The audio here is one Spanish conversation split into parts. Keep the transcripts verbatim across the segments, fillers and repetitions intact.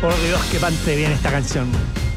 Por Dios, que parte bien esta canción.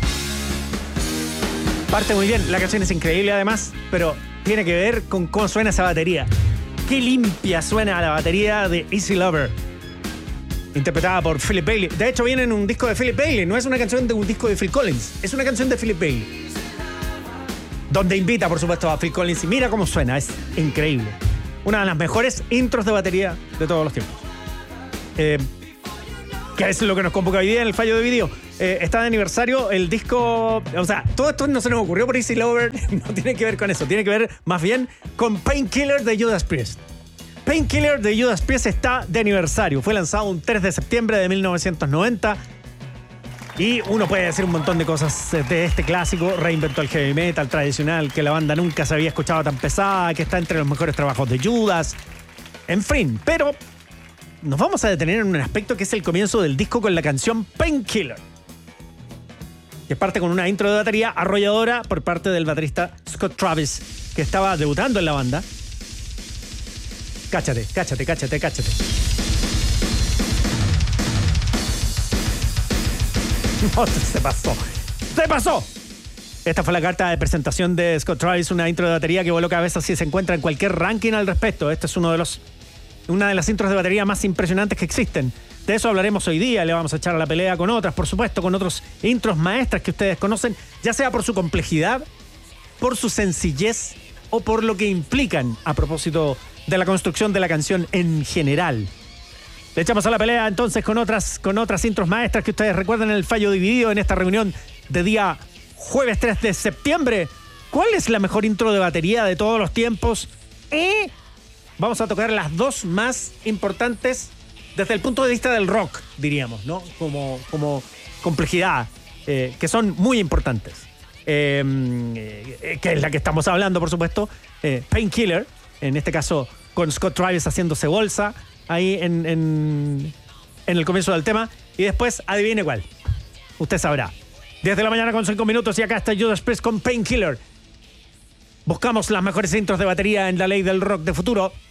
Parte muy bien, la canción es increíble además, pero tiene que ver con cómo suena esa batería. Qué limpia suena la batería de Easy Lover, interpretada por Philip Bailey. De hecho, viene en un disco de Philip Bailey, no es una canción de un disco de Phil Collins, es una canción de Philip Bailey, donde invita, por supuesto, a Phil Collins, y mira cómo suena, es increíble. Una de las mejores intros de batería de todos los tiempos. Eh, que es lo que nos convoca hoy día en el fallo de vídeo. Eh, está de aniversario el disco... O sea, todo esto no se nos ocurrió por Easy Lover, no tiene que ver con eso, tiene que ver más bien con Painkiller de Judas Priest. Painkiller de Judas Priest está de aniversario. Fue lanzado un tres de septiembre de mil novecientos noventa. Y uno puede decir un montón de cosas de este clásico. Reinventó el heavy metal tradicional, que la banda nunca se había escuchado tan pesada, que está entre los mejores trabajos de Judas. En fin, pero nos vamos a detener en un aspecto que es el comienzo del disco con la canción Painkiller, que parte con una intro de batería arrolladora por parte del baterista Scott Travis, que estaba debutando en la banda. Cáchate, cáchate, cáchate, cáchate. No, se pasó. ¡Se pasó! Esta fue la carta de presentación de Scott Travis, una intro de batería que voló cabezas si se encuentra en cualquier ranking al respecto. Este es uno de los, una de las intros de batería más impresionantes que existen. De eso hablaremos hoy día, le vamos a echar a la pelea con otras, por supuesto, con otros intros maestras que ustedes conocen, ya sea por su complejidad, por su sencillez o por lo que implican a propósito de la construcción de la canción en general. Le echamos a la pelea entonces con otras, con otras intros maestras que ustedes recuerdan en el fallo dividido en esta reunión de día jueves tres de septiembre. ¿Cuál es la mejor intro de batería de todos los tiempos? Y vamos a tocar las dos más importantes desde el punto de vista del rock, diríamos, ¿no? Como, como complejidad, eh, que son muy importantes. Eh, eh, que es la que estamos hablando, por supuesto. Eh, Painkiller, en este caso con Scott Travis haciéndose bolsa ahí en, en, en el comienzo del tema. Y después, adivine cuál. Usted sabrá. diez de la mañana con cinco minutos y acá está Judas Priest con Painkiller. Buscamos las mejores intros de batería en la ley del rock de futuro.